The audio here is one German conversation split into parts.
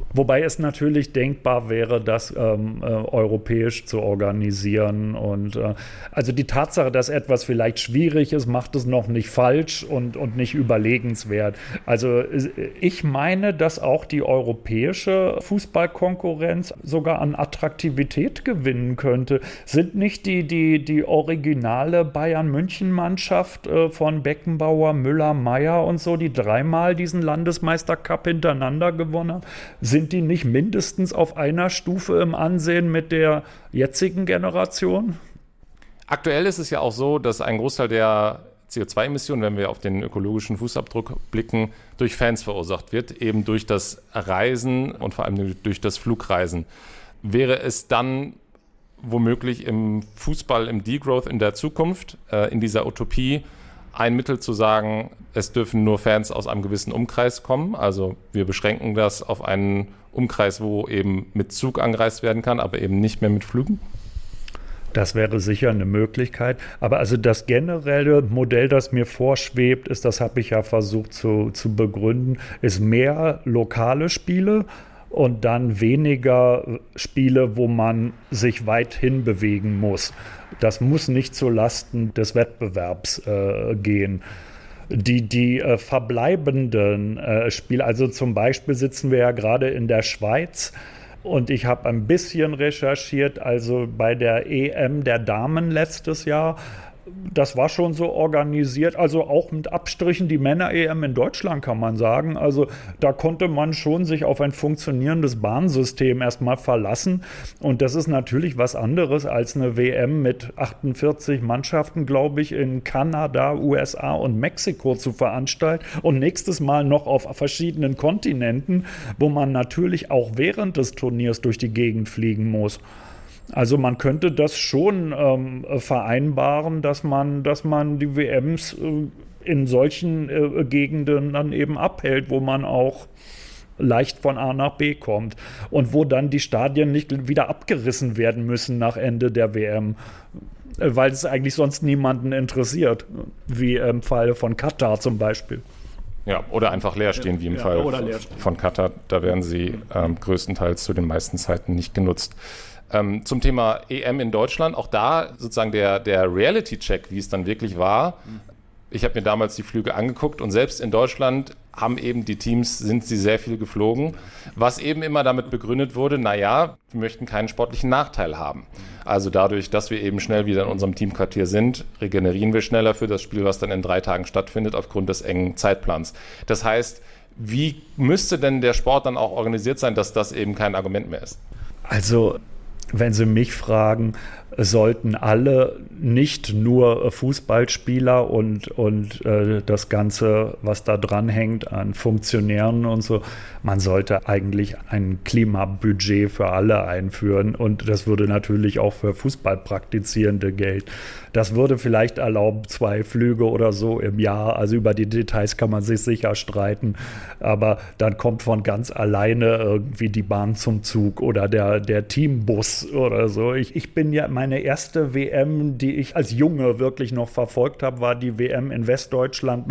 Wobei es natürlich denkbar wäre, das europäisch zu organisieren. Und also die Tatsache, dass etwas vielleicht schwierig ist, macht es noch nicht falsch und nicht überlegenswert. Also ich meine, dass auch die europäische Fußballkonkurrenz sogar an Attraktivität gewinnen könnte. Sind nicht die originale Bayern-München-Mannschaft von Beckenbauer, Müller, Maier und so, die dreimal diesen Landesmeister-Cup hintereinander gewonnen haben? Sind die nicht mindestens auf einer Stufe im Ansehen mit der jetzigen Generation? Aktuell ist es ja auch so, dass ein Großteil der CO2-Emissionen, wenn wir auf den ökologischen Fußabdruck blicken, durch Fans verursacht wird, eben durch das Reisen und vor allem durch das Flugreisen. Wäre es dann womöglich im Fußball, im Degrowth in der Zukunft, in dieser Utopie, ein Mittel zu sagen, es dürfen nur Fans aus einem gewissen Umkreis kommen. Also wir beschränken das auf einen Umkreis, wo eben mit Zug angereist werden kann, aber eben nicht mehr mit Flügen? Das wäre sicher eine Möglichkeit. Aber also das generelle Modell, das mir vorschwebt, ist, das habe ich ja versucht zu begründen, ist mehr lokale Spiele und dann weniger Spiele, wo man sich weit hin bewegen muss. Das muss nicht zu Lasten des Wettbewerbs gehen. Die verbleibenden Spiele, also zum Beispiel sitzen wir ja gerade in der Schweiz und ich habe ein bisschen recherchiert, also bei der EM der Damen letztes Jahr, das war schon so organisiert, also auch mit Abstrichen die Männer-EM in Deutschland, kann man sagen. Also da konnte man schon sich auf ein funktionierendes Bahnsystem erstmal verlassen. Und das ist natürlich was anderes als eine WM mit 48 Mannschaften, glaube ich, in Kanada, USA und Mexiko zu veranstalten. Und nächstes Mal noch auf verschiedenen Kontinenten, wo man natürlich auch während des Turniers durch die Gegend fliegen muss. Also man könnte das schon vereinbaren, dass man die WMs in solchen Gegenden dann eben abhält, wo man auch leicht von A nach B kommt und wo dann die Stadien nicht wieder abgerissen werden müssen nach Ende der WM, weil es eigentlich sonst niemanden interessiert, wie im Fall von Katar zum Beispiel. Ja, oder einfach leer stehen, wie im Fall von Katar. Da werden sie größtenteils zu den meisten Zeiten nicht genutzt. Zum Thema EM in Deutschland, auch da sozusagen der Reality-Check, wie es dann wirklich war. Ich habe mir damals die Flüge angeguckt und selbst in Deutschland haben eben die Teams, sind sie sehr viel geflogen, was eben immer damit begründet wurde, naja, wir möchten keinen sportlichen Nachteil haben. Also dadurch, dass wir eben schnell wieder in unserem Teamquartier sind, regenerieren wir schneller für das Spiel, was dann in 3 Tagen stattfindet, aufgrund des engen Zeitplans. Das heißt, wie müsste denn der Sport dann auch organisiert sein, dass das eben kein Argument mehr ist? Also wenn Sie mich fragen, sollten alle, nicht nur Fußballspieler und das Ganze, was da dran hängt an Funktionären und so, man sollte eigentlich ein Klimabudget für alle einführen und das würde natürlich auch für Fußballpraktizierende gelten. Das würde vielleicht erlauben, 2 Flüge oder so im Jahr, also über die Details kann man sich sicher streiten, aber dann kommt von ganz alleine irgendwie die Bahn zum Zug oder der Teambus oder so. Ich bin ja, meine erste WM, die ich als Junge wirklich noch verfolgt habe, war die WM in Westdeutschland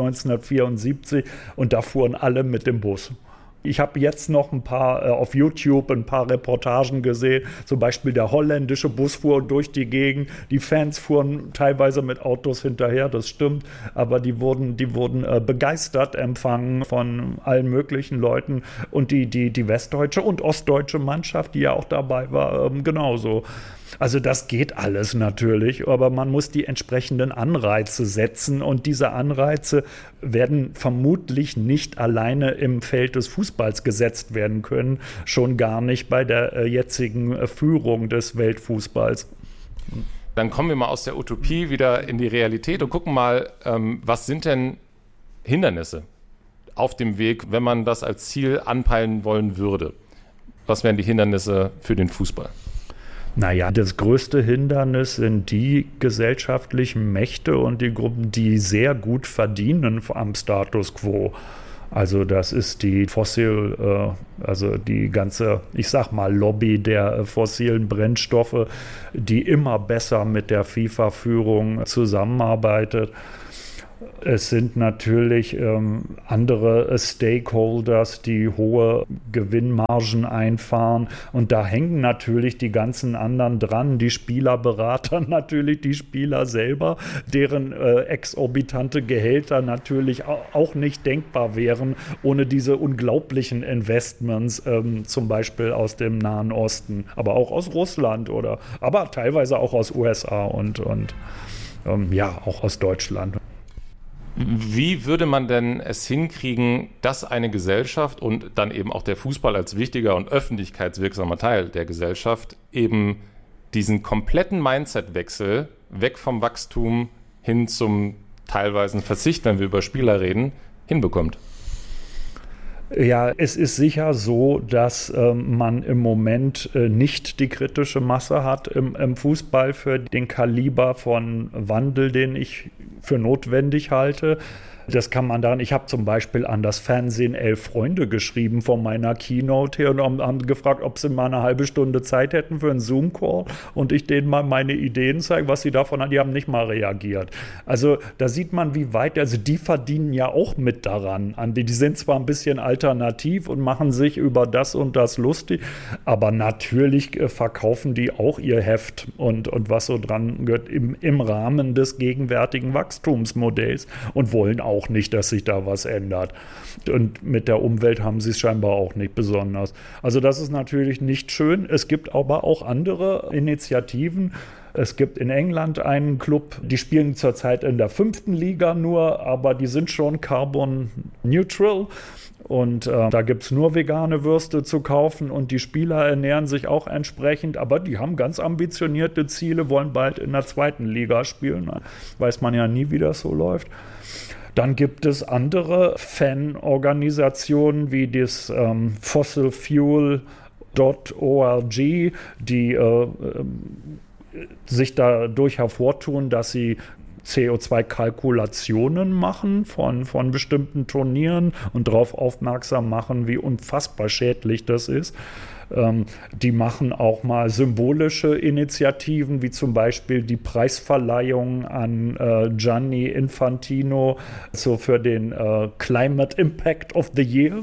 1974 und da fuhren alle mit dem Bus. Ich habe jetzt noch ein paar auf YouTube ein paar Reportagen gesehen, zum Beispiel der holländische Bus fuhr durch die Gegend, die Fans fuhren teilweise mit Autos hinterher, das stimmt, aber die wurden begeistert empfangen von allen möglichen Leuten und die westdeutsche und ostdeutsche Mannschaft, die ja auch dabei war, genauso. Also das geht alles natürlich, aber man muss die entsprechenden Anreize setzen und diese Anreize werden vermutlich nicht alleine im Feld des Fußballs gesetzt werden können, schon gar nicht bei der jetzigen Führung des Weltfußballs. Dann kommen wir mal aus der Utopie wieder in die Realität und gucken mal, was sind denn Hindernisse auf dem Weg, wenn man das als Ziel anpeilen wollen würde? Was wären die Hindernisse für den Fußball? Naja, das größte Hindernis sind die gesellschaftlichen Mächte und die Gruppen, die sehr gut verdienen am Status quo. Also das ist die also die ganze, ich sag mal, Lobby der fossilen Brennstoffe, die immer besser mit der FIFA-Führung zusammenarbeitet. Es sind natürlich andere Stakeholders, die hohe Gewinnmargen einfahren. Und da hängen natürlich die ganzen anderen dran, die Spielerberater, natürlich die Spieler selber, deren exorbitante Gehälter natürlich auch nicht denkbar wären ohne diese unglaublichen Investments, zum Beispiel aus dem Nahen Osten, aber auch aus Russland aber teilweise auch aus USA und auch aus Deutschland. Wie würde man denn es hinkriegen, dass eine Gesellschaft und dann eben auch der Fußball als wichtiger und öffentlichkeitswirksamer Teil der Gesellschaft eben diesen kompletten Mindset-Wechsel weg vom Wachstum hin zum teilweisen Verzicht, wenn wir über Spieler reden, hinbekommt? Ja, es ist sicher so, dass man im Moment nicht die kritische Masse hat im Fußball für den Kaliber von Wandel, den ich für notwendig halte. Das kann man dann, ich habe zum Beispiel an das Fernsehen 11 Freunde geschrieben von meiner Keynote her und haben gefragt, ob sie mal eine halbe Stunde Zeit hätten für einen Zoom-Call und ich denen mal meine Ideen zeige, was sie davon haben. Die haben nicht mal reagiert. Also da sieht man, wie weit, also die verdienen ja auch mit daran. Die sind zwar ein bisschen alternativ und machen sich über das und das lustig, aber natürlich verkaufen die auch ihr Heft und was so dran gehört im Rahmen des gegenwärtigen Wachstumsmodells und wollen auch nicht, dass sich da was ändert. Und mit der Umwelt haben sie es scheinbar auch nicht besonders. Also das ist natürlich nicht schön. Es gibt aber auch andere Initiativen. Es gibt in England einen Club, die spielen zurzeit in der 5. Liga nur, aber die sind schon carbon neutral. Und da gibt es nur vegane Würste zu kaufen und die Spieler ernähren sich auch entsprechend, aber die haben ganz ambitionierte Ziele, wollen bald in der 2. Liga spielen. Weiß man ja nie, wie das so läuft. Dann gibt es andere Fanorganisationen wie das fossilfuel.org, die sich dadurch hervortun, dass sie CO2-Kalkulationen machen von bestimmten Turnieren und darauf aufmerksam machen, wie unfassbar schädlich das ist. Die machen auch mal symbolische Initiativen, wie zum Beispiel die Preisverleihung an Gianni Infantino für den Climate Impact of the Year.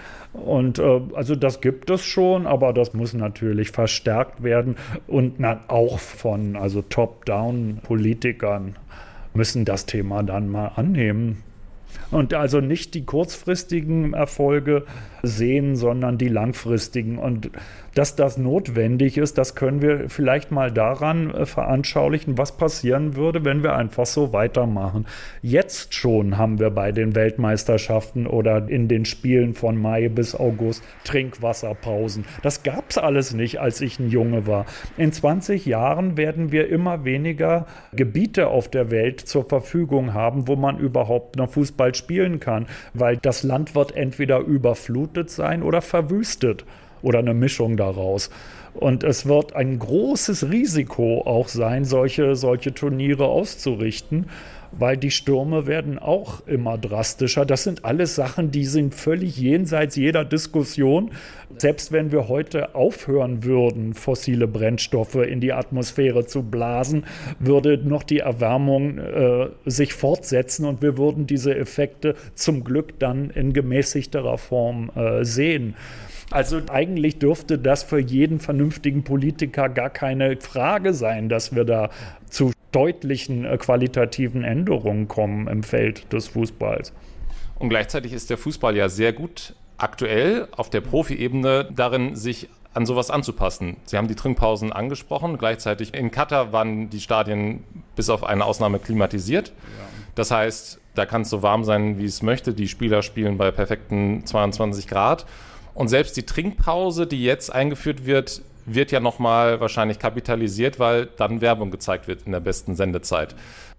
Und also das gibt es schon, aber das muss natürlich verstärkt werden und auch von Top-Down-Politikern müssen das Thema dann mal annehmen. Und also nicht die kurzfristigen Erfolge sehen, sondern die langfristigen. Und dass das notwendig ist, das können wir vielleicht mal daran veranschaulichen, was passieren würde, wenn wir einfach so weitermachen. Jetzt schon haben wir bei den Weltmeisterschaften oder in den Spielen von Mai bis August Trinkwasserpausen. Das gab es alles nicht, als ich ein Junge war. In 20 Jahren werden wir immer weniger Gebiete auf der Welt zur Verfügung haben, wo man überhaupt noch Fußball spielen kann, weil das Land wird entweder überflutet sein oder verwüstet oder eine Mischung daraus. Und es wird ein großes Risiko auch sein, solche Turniere auszurichten, weil die Stürme werden auch immer drastischer. Das sind alles Sachen, die sind völlig jenseits jeder Diskussion. Selbst wenn wir heute aufhören würden, fossile Brennstoffe in die Atmosphäre zu blasen, würde noch die Erwärmung sich fortsetzen und wir würden diese Effekte zum Glück dann in gemäßigterer Form sehen. Also eigentlich dürfte das für jeden vernünftigen Politiker gar keine Frage sein, dass wir da zu deutlichen qualitativen Änderungen kommen im Feld des Fußballs. Und gleichzeitig ist der Fußball ja sehr gut aktuell auf der Profi-Ebene darin, sich an sowas anzupassen. Sie haben die Trinkpausen angesprochen. Gleichzeitig in Katar waren die Stadien bis auf eine Ausnahme klimatisiert. Ja. Das heißt, da kann es so warm sein, wie es möchte. Die Spieler spielen bei perfekten 22 Grad. Und selbst die Trinkpause, die jetzt eingeführt wird, wird ja nochmal wahrscheinlich kapitalisiert, weil dann Werbung gezeigt wird in der besten Sendezeit.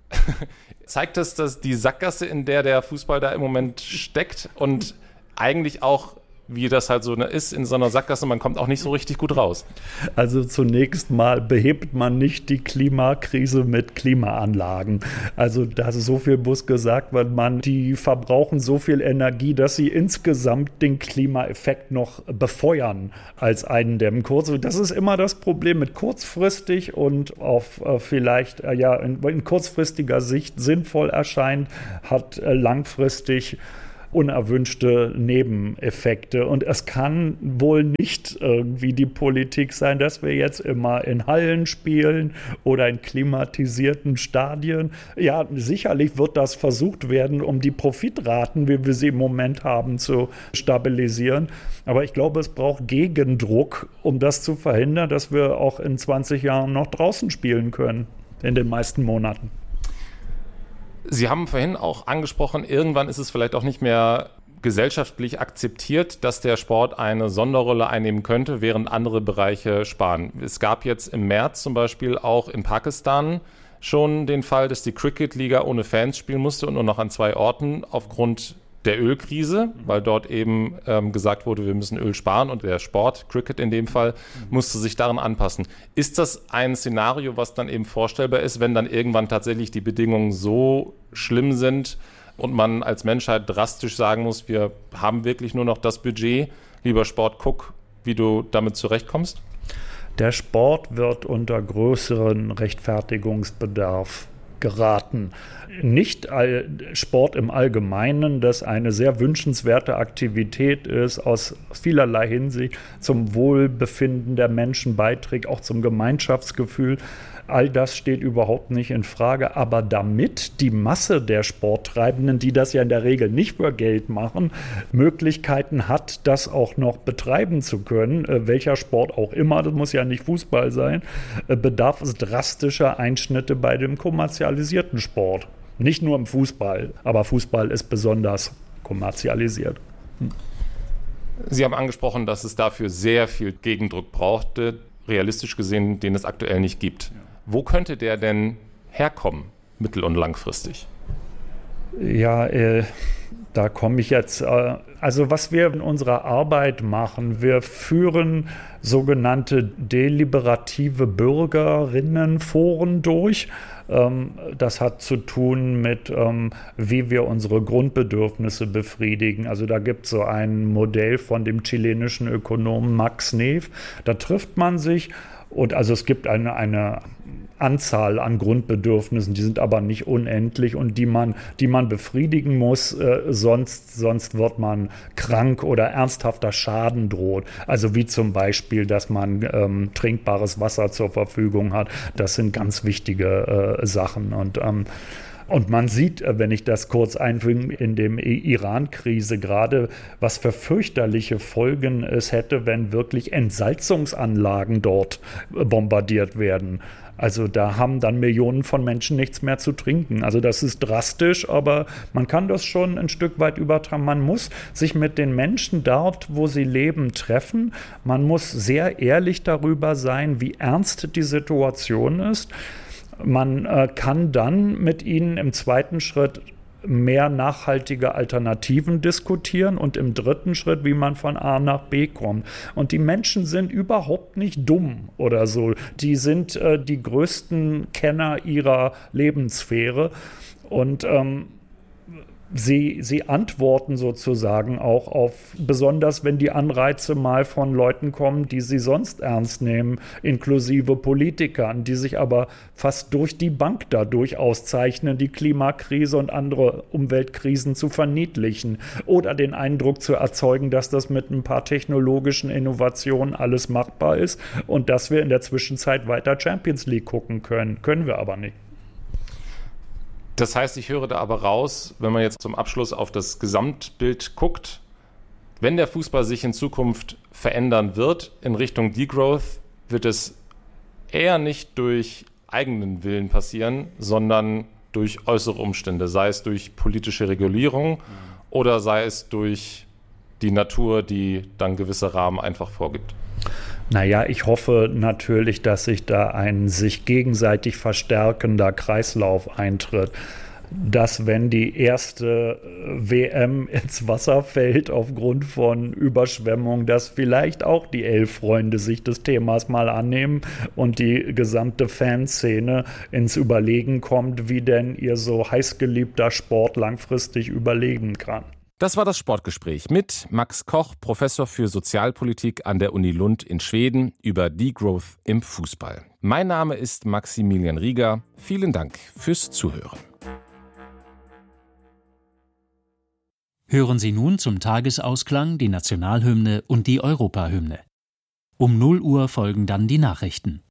Zeigt das die Sackgasse, in der Fußball da im Moment steckt und eigentlich auch wie das halt so ist in so einer Sackgasse, man kommt auch nicht so richtig gut raus. Also zunächst mal behebt man nicht die Klimakrise mit Klimaanlagen. Also da so viel muss gesagt werden, die verbrauchen so viel Energie, dass sie insgesamt den Klimaeffekt noch befeuern als eindämmen. Das ist immer das Problem mit kurzfristig und auf vielleicht in kurzfristiger Sicht sinnvoll erscheint, hat langfristig unerwünschte Nebeneffekte. Und es kann wohl nicht irgendwie die Politik sein, dass wir jetzt immer in Hallen spielen oder in klimatisierten Stadien. Ja, sicherlich wird das versucht werden, um die Profitraten, wie wir sie im Moment haben, zu stabilisieren. Aber ich glaube, es braucht Gegendruck, um das zu verhindern, dass wir auch in 20 Jahren noch draußen spielen können, in den meisten Monaten. Sie haben vorhin auch angesprochen, irgendwann ist es vielleicht auch nicht mehr gesellschaftlich akzeptiert, dass der Sport eine Sonderrolle einnehmen könnte, während andere Bereiche sparen. Es gab jetzt im März zum Beispiel auch in Pakistan schon den Fall, dass die Cricket-Liga ohne Fans spielen musste und nur noch an 2 Orten aufgrund der Ölkrise, weil dort eben gesagt wurde, wir müssen Öl sparen und der Sport, Cricket in dem Fall, musste sich daran anpassen. Ist das ein Szenario, was dann eben vorstellbar ist, wenn dann irgendwann tatsächlich die Bedingungen so schlimm sind und man als Menschheit drastisch sagen muss, wir haben wirklich nur noch das Budget, lieber Sport, guck, wie du damit zurechtkommst? Der Sport wird unter größeren Rechtfertigungsbedarf geraten. Nicht Sport im Allgemeinen, das eine sehr wünschenswerte Aktivität ist, aus vielerlei Hinsicht zum Wohlbefinden der Menschen beiträgt, auch zum Gemeinschaftsgefühl. All das steht überhaupt nicht in Frage, aber damit die Masse der Sporttreibenden, die das ja in der Regel nicht für Geld machen, Möglichkeiten hat, das auch noch betreiben zu können, welcher Sport auch immer, das muss ja nicht Fußball sein, bedarf es drastischer Einschnitte bei dem kommerzialisierten Sport. Nicht nur im Fußball, aber Fußball ist besonders kommerzialisiert. Sie haben angesprochen, dass es dafür sehr viel Gegendruck brauchte, realistisch gesehen, den es aktuell nicht gibt. Wo könnte der denn herkommen, mittel- und langfristig? Ja, da komme ich jetzt. Also was wir in unserer Arbeit machen, wir führen sogenannte deliberative Bürgerinnenforen durch. Das hat zu tun mit, wie wir unsere Grundbedürfnisse befriedigen. Also da gibt es so ein Modell von dem chilenischen Ökonomen Max Neef. Da trifft man sich und also es gibt eine Anzahl an Grundbedürfnissen, die sind aber nicht unendlich und die man befriedigen muss, sonst wird man krank oder ernsthafter Schaden droht. Also wie zum Beispiel, dass man trinkbares Wasser zur Verfügung hat. Das sind ganz wichtige Sachen und man sieht, wenn ich das kurz einfüge, in der Iran-Krise gerade, was für fürchterliche Folgen es hätte, wenn wirklich Entsalzungsanlagen dort bombardiert werden. Also da haben dann Millionen von Menschen nichts mehr zu trinken. Also das ist drastisch, aber man kann das schon ein Stück weit übertragen. Man muss sich mit den Menschen dort, wo sie leben, treffen. Man muss sehr ehrlich darüber sein, wie ernst die Situation ist. Man kann dann mit ihnen im zweiten Schritt mehr nachhaltige Alternativen diskutieren und im dritten Schritt, wie man von A nach B kommt. Und die Menschen sind überhaupt nicht dumm oder so. Die sind die größten Kenner ihrer Lebenssphäre und Sie antworten sozusagen auch auf, besonders wenn die Anreize mal von Leuten kommen, die sie sonst ernst nehmen, inklusive Politikern, die sich aber fast durch die Bank dadurch auszeichnen, die Klimakrise und andere Umweltkrisen zu verniedlichen oder den Eindruck zu erzeugen, dass das mit ein paar technologischen Innovationen alles machbar ist und dass wir in der Zwischenzeit weiter Champions League gucken können. Können wir aber nicht. Das heißt, ich höre da aber raus, wenn man jetzt zum Abschluss auf das Gesamtbild guckt, wenn der Fußball sich in Zukunft verändern wird in Richtung Degrowth, wird es eher nicht durch eigenen Willen passieren, sondern durch äußere Umstände, sei es durch politische Regulierung oder sei es durch die Natur, die dann gewisse Rahmen einfach vorgibt. Naja, ich hoffe natürlich, dass sich da ein sich gegenseitig verstärkender Kreislauf eintritt. dass wenn die erste WM ins Wasser fällt aufgrund von Überschwemmung, dass vielleicht auch die Elf-Freunde sich des Themas mal annehmen und die gesamte Fanszene ins Überlegen kommt, wie denn ihr so heißgeliebter Sport langfristig überleben kann. Das war das Sportgespräch mit Max Koch, Professor für Sozialpolitik an der Uni Lund in Schweden, über Degrowth im Fußball. Mein Name ist Maximilian Rieger. Vielen Dank fürs Zuhören. Hören Sie nun zum Tagesausklang die Nationalhymne und die Europahymne. Um 0 Uhr folgen dann die Nachrichten.